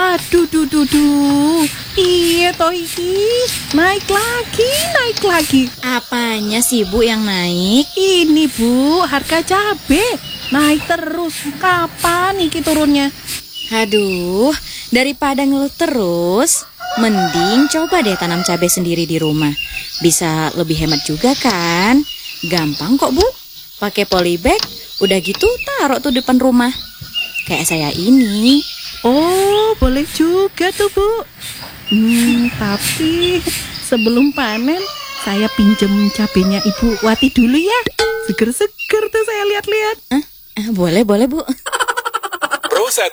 Aduh, iya toh iki. Naik lagi. Apanya sih Bu yang naik? Ini Bu, harga cabe naik terus. Kapan iki turunnya? Aduh, daripada ngeluh terus, mending coba deh tanam cabai sendiri di rumah. Bisa lebih hemat juga kan? Gampang kok Bu. Pakai polybag, udah gitu taruh tuh depan rumah. Kayak saya ini. Oh, boleh juga tuh Bu. Tapi sebelum panen saya pinjem cabenya Ibu Wati dulu ya. Seger-seger tuh saya lihat-lihat. Boleh Bu. Proses